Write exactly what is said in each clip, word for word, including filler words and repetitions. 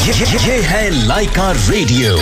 ये, ये, ये है लाइका radio.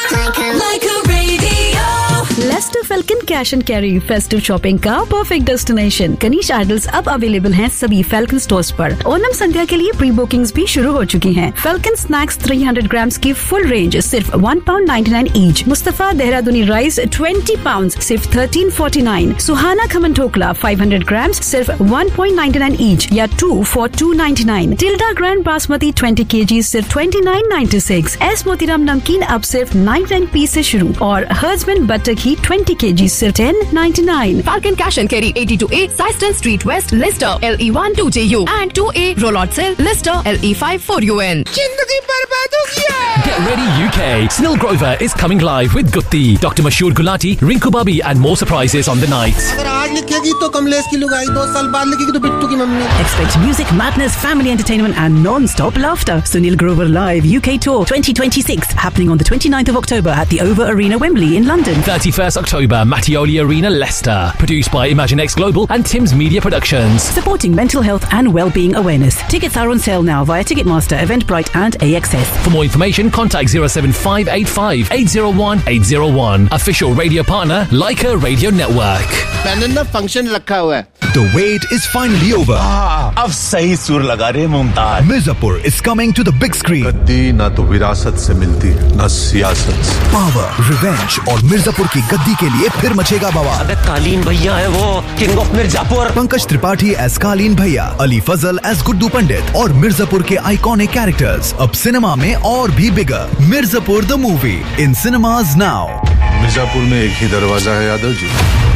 Lyca radio. Lester falcon cash and carry festive shopping का परफेक्ट डेस्टिनेशन। कनीश आइडल्स अब अवेलेबल हैं सभी फेल्कन स्टोर्स पर। ओनम संध्या के लिए प्री बुकिंग्स भी शुरू हो चुकी हैं। फेल्कन स्नैक्स तीन सौ ग्राम्स की फुल रेंज सिर्फ one pound ninety nine each. Mustafa देहरादूनी rice twenty pound सिर्फ थर्टीन फोर्टी नाइन। सुहाना खमन ठोकला फाइव हंड्रेड ग्राम्स सिर्फ one point ninety nine each या to for to ninety nine. Tilde grand basmati twenty KG सिर्फ twenty nine ninety six. S Motiram नमकीन अब सिर्फ ninety nine P से शुरू और हर्बसमैन बटर घी ट्वेंटी केजी सिर्फ ten ninety nine. Falcon Cash and Carry eighty two A Syston Street West Leicester L E one two J U and two A Rollout Cell Leicester L E five four U N. जिंदगी बर्बाद हो गया। Get ready U K. Snil Grover is coming live with Gutti, Doctor Mashoor Gulati, Rinku Babi and more surprises on the night. अगर आज लिखेगी तो कमलेश की लुगाई, दो साल बाद लिखेगी तो बिट्टू की mummy. Expect music, madness, family entertainment and non-stop laughter. Sunil Grover Live U K Tour twenty twenty-six happening on the twenty-ninth of October at the Over Arena, Wembley in London. thirty-first October, Mattioli Arena, Leicester. Produced by Imagine X Global and Tim's Media Productions. Supporting mental health and well-being awareness. Tickets are on sale now via Ticketmaster, Eventbrite and A X S. For more information, contact zero seven five eight five eight zero one eight zero one. Official radio partner, Laika Radio Network. मैंने ना function रखा हुआ है। The wait is finally over. अब सही सुर लगा रे Mumtaz. Mirzapur is coming to the big screen. गद्दी ना तो विरासत से मिलती ना सियासत से। Power, revenge और मिर्जापुर की गद्दी के लिए फिर मचेगा बवाल। अबे कालीन भैया है वो, king of Mirzapur. Pankaj Tripathi as कालीन भैया, अली फजल एज गुड्डू पंडित और मिर्जापुर के आइकॉनिक कैरेक्टर्स अब सिनेमा में और भी बिगर। Mirzapur the movie in cinemas now. Mirzapur में एक ही दरवाजा है यादव जी,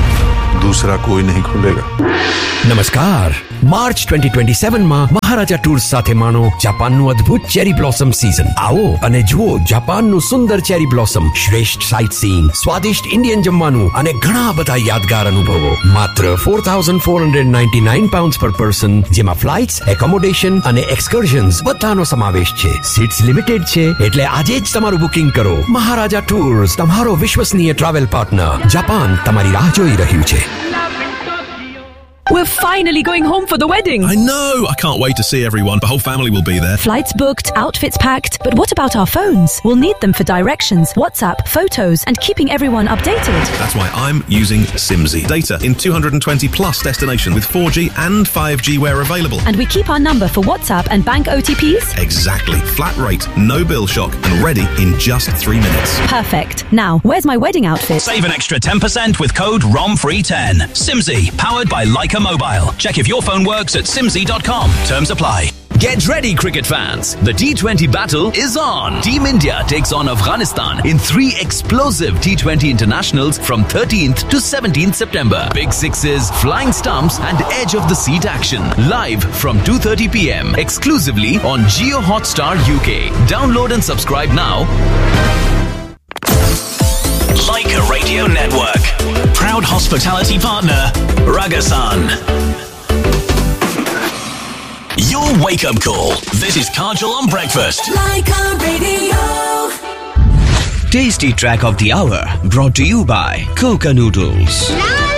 दूसरा कोई नहीं खुलेगा। નમસ્કાર માર્ચ twenty twenty-seven માં મહારાજા ટૂર્સ સાથે માણો જાપાનનું અદ્ભુત ચેરી બ્લોસમ સીઝન। આવો અને જુઓ જાપાનનું સુંદર ચેરી બ્લોસમ, શ્રેષ્ઠ સાઇટ સીઈંગ, સ્વાદિષ્ટ ઇન્ડિયન જમવાનું અને ઘણા બધા યાદગાર અનુભવો માત્ર four thousand four hundred ninety-nine pounds per person, જેમાં ફ્લાઇટ્સ, એકોમોડેશન અને એક્સકર્ઝન્સ બધાનો સમાવેશ છે। સીટ્સ લિમિટેડ છે એટલે આજે જ તમારું બુકિંગ કરો। મહારાજા ટૂર્સ, તમારો વિશ્વસનીય ટ્રાવેલ પાર્ટનર। જાપાન તમારી રાહ જોઈ રહ્યું છે। We're finally going home for the wedding. I know! I can't wait to see everyone. The whole family will be there. Flights booked, outfits packed, but what about our phones? We'll need them for directions, WhatsApp, photos, and keeping everyone updated. That's why I'm using Simsy. Data in two hundred twenty plus destinations with four G and five G where available. And we keep our number for WhatsApp and bank O T Ps? Exactly. Flat rate, no bill shock, and ready in just three minutes. Perfect. Now, where's my wedding outfit? Save an extra ten percent with code R O M free ten. Simsy, powered by Laika Mobile. Check if your phone works at simsy dot com. Terms apply. Get ready, cricket fans. The T twenty battle is on. Team India takes on Afghanistan in three explosive T twenty internationals from thirteenth to seventeenth September. Big sixes, flying stumps and edge of the seat action. Live from two thirty p m exclusively on Jio Hotstar U K. Download and subscribe now. Laika Radio Network. Proud hospitality partner, Ragasan. Your wake-up call. This is Kajal on breakfast. Laika Radio. Tasty track of the hour brought to you by Coca Noodles.